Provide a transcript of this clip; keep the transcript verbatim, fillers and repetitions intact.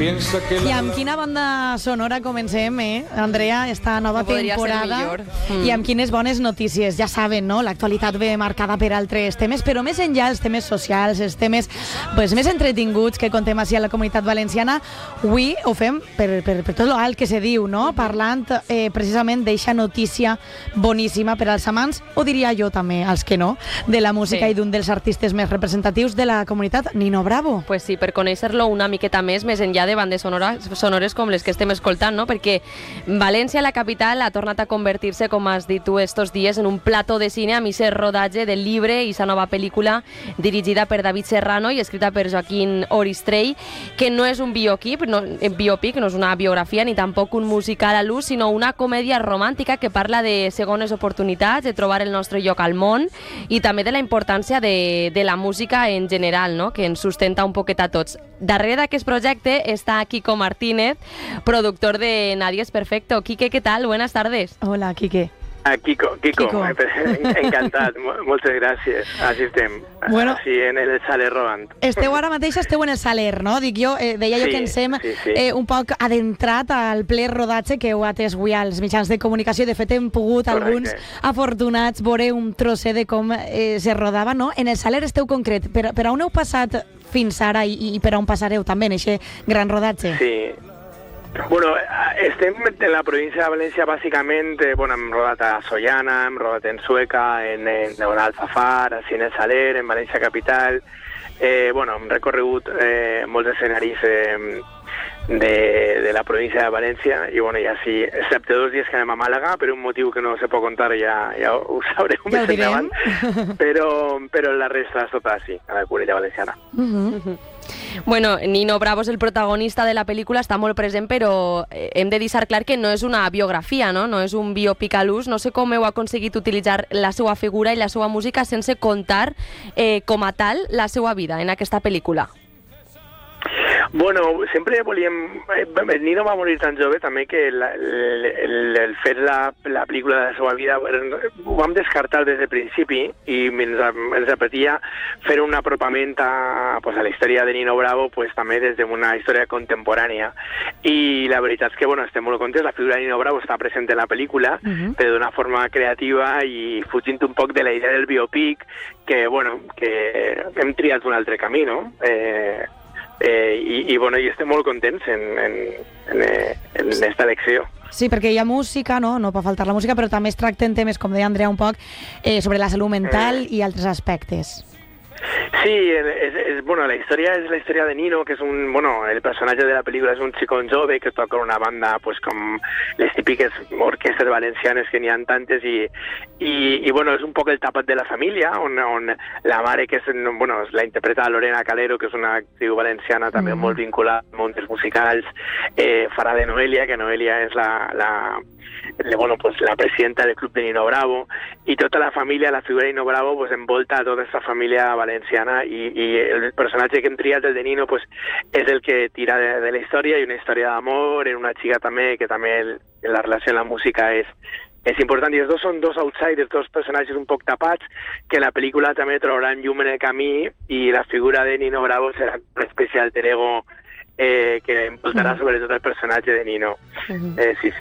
Piensa que la... I amb quina banda sonora comencem, eh, Andrea, esta nova No podria ser temporada? millor. Mm. I amb quines bones notícies. Ja saben, no?, l'actualitat ve marcada per altres temes, però més enllà els temes socials, els temes pues, més entretinguts que contem així a la Comunitat Valenciana, avui ho fem per, per, per tot l'alt que se diu, no?, parlant eh, precisament d'eixa notícia boníssima per als amants, o diria jo també, als que no, de la música Sí. i d'un dels artistes més representatius de la comunitat, Nino Bravo. Pues sí, per conèixer-lo una miqueta més, més enllà de bandes sonores, sonores com les que estem escoltant, no? Perquè València, la capital, ha tornat a convertir-se, com has dit tu estos dies, en un plató de cine amb aquest rodatge del llibre i sa nova pel·lícula dirigida per David Serrano i escrita per Joaquín Oristrell, que no és un biopic, no, biopic, no és una biografia ni tampoc un musical a l'ús, sinó una comèdia romàntica que parla de segones oportunitats, de trobar el nostre lloc al món i també de la importància de, de la música en general, no?, que ens sustenta un poquet a tots. Darrere d'aquest projecte està Kiko Martínez, productor de Nadie es Perfecto. Quique, ¿qué tal? Buenas tardes. Hola, Quique. Ah, Kiko, Kiko, Kiko. encantat, moltes gràcies. Així estem, Bueno. així en el Saler Rodant. Esteu ara mateix, esteu en el Saler, no? Dic jo, eh, deia jo Sí, que ens hem sí, sí. eh, un poc adentrat al ple rodatge que heu atès avui als mitjans de comunicació. De fet, hem pogut, Correcte. alguns afortunats, veure un trosset de com eh, se rodava, no? En el Saler esteu concret. Per, per on heu passat fins ara i, i per on passareu també en aquest gran rodatge? Sí. Bueno, estem en la província de València bàsicament, eh, bueno, hem rodat a Sollana, hem rodat en Sueca, en, en, en Alfafar, així en el Saler, en València Capital. Eh, bueno, hem recorregut eh, molts escenaris eh, de, de la província de València i, bueno, ja sí, excepte dos dies que anem a Màlaga, per un motiu que no se pot contar, ja, ja ho sabreu Ja ho més direm. endavant, però, però la resta és tota així, a la Comunitat Valenciana. Uh -huh. Bueno, Nino Bravo és el protagonista de la pel·lícula, està molt present, però hem de deixar clar que no és una biografia, no? No és un biopic a l'ús. No sé com heu aconseguit utilitzar la seva figura i la seva música sense contar eh, com a tal la seva vida en aquesta pel·lícula. Bueno, sempre volíem... El Nino va morir tan jove també que la, el, el, el fer la, la pel·lícula de la seva vida ho vam descartar des del principi i ens, ens apetia fer un apropament a, pues, a la història de Nino Bravo pues, també des d'una història contemporània. I la veritat és que bueno, estem molt contents. La figura de Nino Bravo està present en la pel·lícula, uh -huh. però d'una forma creativa i fugint un poc de la idea del biopic, que, bueno, que hem triat un altre camí, no? Eh, Eh, i, i, bueno, i estem molt contents en, en, en, en esta elecció. Sí, perquè hi ha música, no? No pot faltar la música, però també es tracten temes, com deia Andrea un poc, eh, sobre la salut mental i altres aspectes. Sí, és, és, bueno, la història és la història de Nino, que és un, bueno, el personatge de la pel·lícula és un xicón jove que toca una banda, pues, com les típiques orquestres valencianes que n'hi ha tantes, i, i, i bueno, és un poc el tapat de la família, on, on la mare, que és, bueno, la interpreta Lorena Calero, que és una actriu valenciana també mm. molt vinculada al món dels musicals, eh, farà de Noelia, que Noelia és la... la bueno, pues la presidenta del club de Nino Bravo, i tota la família, la figura de Nino Bravo, pues envolta a tota aquesta família valenciana, i, i el personatge que hem triat, el de Nino, pues és el que tira de, de la història, i una història d'amor, en una xica també, que també el, la relació amb la música és, és important, i els dos són dos outsiders, dos personatges un poc tapats, que la pel·lícula també trobaran llum en el camí, i la figura de Nino Bravo serà una espècie d'alter ego eh, que envoltarà sobretot el personatge de Nino. Eh, sí, sí.